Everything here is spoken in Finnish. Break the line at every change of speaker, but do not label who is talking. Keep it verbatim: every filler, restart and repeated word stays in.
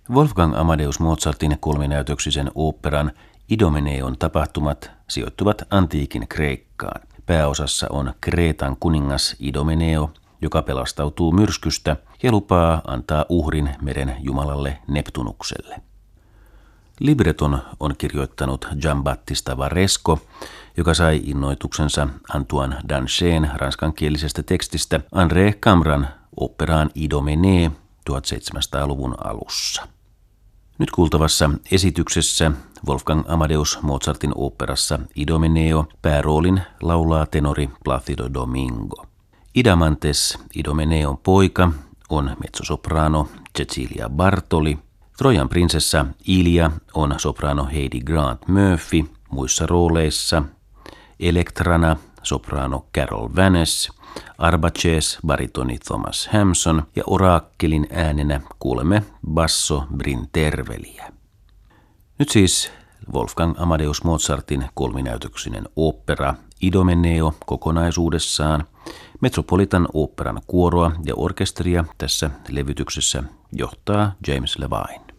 Wolfgang Amadeus Mozartin kolminäytöksisen oopperan Idomeneon tapahtumat sijoittuvat antiikin Kreikkaan. Pääosassa on Kreetan kuningas Idomeneo, joka pelastautuu myrskystä ja lupaa antaa uhrin meren jumalalle Neptunukselle. Libreton on kirjoittanut Giambattista Varesco, joka sai innoituksensa Antoine Danchen ranskankielisestä tekstistä André Camran oopperaan Idomenee tuhatseitsemänsataaluvun alussa. Nyt kuultavassa esityksessä Wolfgang Amadeus Mozartin oopperassa Idomeneo pääroolin laulaa tenori Placido Domingo. Idamantes, Idomeneon poika, on mezzosoprano Cecilia Bartoli. Trojan prinsessa Ilia on soprano Heidi Grant Murphy, muissa rooleissa Elektrana soprano Carol Vanes, Arbaces baritoni Thomas Hampson ja oraakkelin äänenä kuulemme basso Bryn Terveliä. Nyt siis Wolfgang Amadeus Mozartin kolminäytöksinen ooppera Idomeneo kokonaisuudessaan. Metropolitan oopperan kuoroa ja orkesteria tässä levytyksessä johtaa James Levine.